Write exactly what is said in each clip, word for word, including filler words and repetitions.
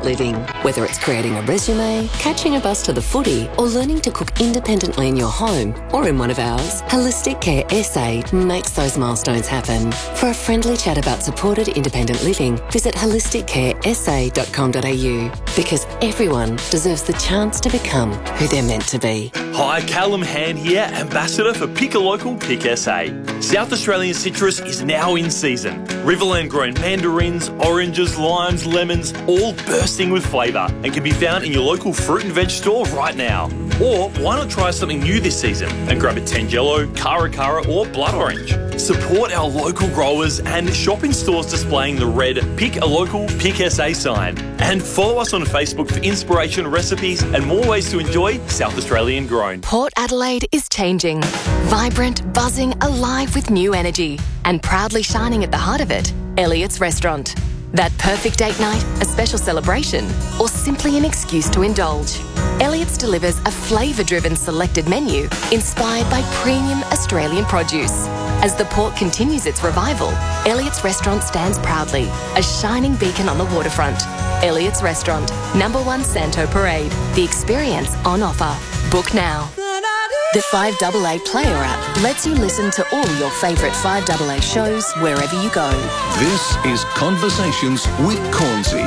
independent living. Whether it's creating a resume, catching a bus to the footy, or learning to cook independently in your home or in one of ours, Holistic Care S A makes those milestones happen. For a friendly chat about supported independent living, visit holistic care s a dot com dot a u, because everyone deserves the chance to become who they're meant to be. Hi, Callum Hand here, Ambassador for Pick a Local, Pick S A. South Australian citrus is now in season. Riverland grown mandarins, oranges, limes, lemons, all bursting with flavour and can be found in your local fruit and veg store right now. Or why not try something new this season and grab a Tangelo, Cara Cara or Blood Orange. Support our local growers and shop in stores displaying the red Pick a Local, Pick S A sign. And follow us on Facebook for inspiration, recipes and more ways to enjoy South Australian grown. Port Adelaide is changing. Vibrant, buzzing, alive with new energy. And proudly shining at the heart of it, Elliott's Restaurant. That perfect date night, a special celebration, or simply an excuse to indulge. Elliott's delivers a flavour-driven selected menu inspired by premium Australian produce. As the port continues its revival, Elliott's Restaurant stands proudly, a shining beacon on the waterfront. Elliott's Restaurant, number one Santo Parade. The experience on offer. Book now. The five A A Player app lets you listen to all your favourite five A A shows wherever you go. This is Conversations with Cornsey.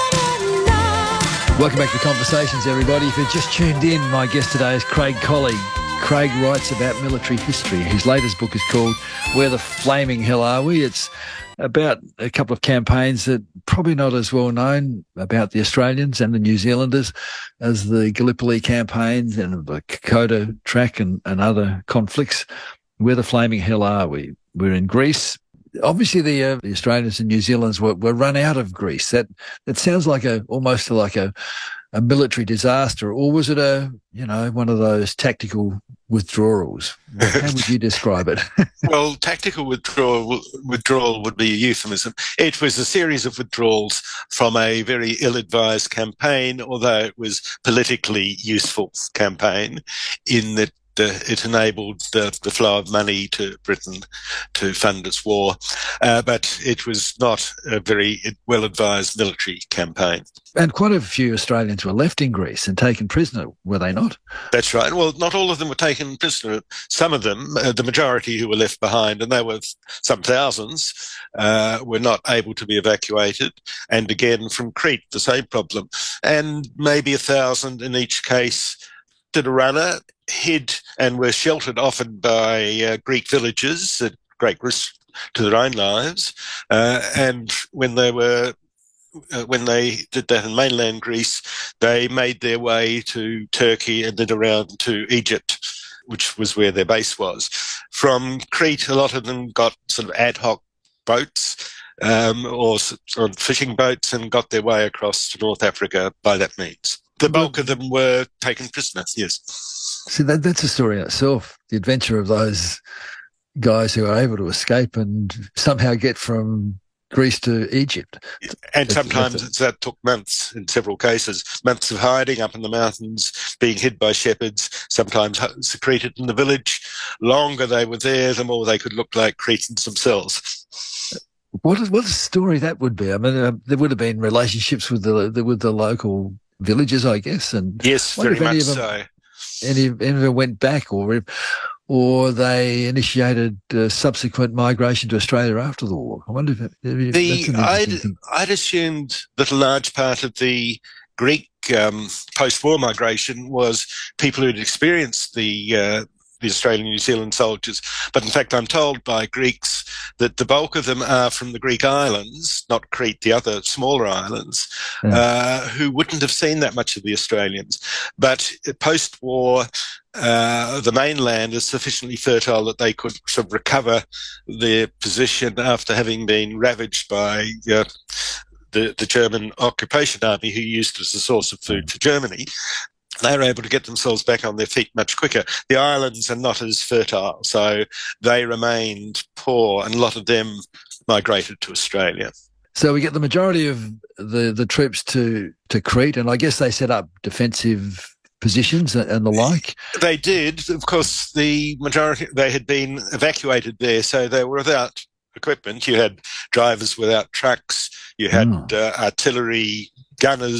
Welcome back to Conversations, everybody. If you've just tuned in, my guest today is Craig Colley. Craig writes about military history. His latest book is called Where the Flaming Hell Are We? It's about a couple of campaigns that probably not as well known about the Australians and the New Zealanders as the Gallipoli campaigns and the Kokoda track and, and other conflicts. Where the flaming hell are we? We're in Greece. Obviously, the, uh, the Australians and New Zealanders were, were run out of Greece. That that sounds like a almost like a, a military disaster, or was it a you know one of those tactical withdrawals? How would you describe it? Well, tactical withdrawal withdrawal would be a euphemism. It was a series of withdrawals from a very ill-advised campaign, although it was politically useful campaign in that Uh, it enabled the, the flow of money to Britain to fund its war, uh, but it was not a very well-advised military campaign. And quite a few Australians were left in Greece and taken prisoner, were they not? That's right. Well, not all of them were taken prisoner. Some of them, uh, the majority who were left behind, and they were some thousands, uh, were not able to be evacuated. And again, from Crete, the same problem. And maybe a thousand in each case did a runner, hid and were sheltered often by uh, Greek villages at great risk to their own lives. Uh, and when they were, uh, when they did that in mainland Greece, they made their way to Turkey and then around to Egypt, which was where their base was. From Crete, a lot of them got sort of ad hoc boats um, or, or fishing boats and got their way across to North Africa by that means. The bulk of them were taken prisoners, yes. See, that, that's a story in itself, the adventure of those guys who are able to escape and somehow get from Greece to Egypt. And that's, sometimes that's that took months in several cases, months of hiding up in the mountains, being hid by shepherds, sometimes secreted in the village. Longer they were there, the more they could look like Cretans themselves. What is, what a story that would be. I mean, uh, there would have been relationships with the, the with the local villages, I guess. And yes, very much so. Any of them went back, or or they initiated uh, subsequent migration to Australia after the war. I wonder if, if the that's I'd, thing. I'd assumed that a large part of the Greek um, post-war migration was people who'd experienced the uh, the Australian New Zealand soldiers. But in fact, I'm told by Greeks that the bulk of them are from the Greek islands, not Crete, the other smaller islands, yeah. uh, who wouldn't have seen that much of the Australians. But post-war, uh, the mainland is sufficiently fertile that they could sort of recover their position after having been ravaged by uh, the, the German occupation army, who used it as a source of food for Germany. They were able to get themselves back on their feet much quicker. The islands are not as fertile, so they remained poor, and a lot of them migrated to Australia. So we get the majority of the, the troops to, to Crete, and I guess they set up defensive positions and the like. They did. Of course, the majority, they had been evacuated there, so they were without equipment. You had drivers without trucks. You had mm. uh, artillery gunners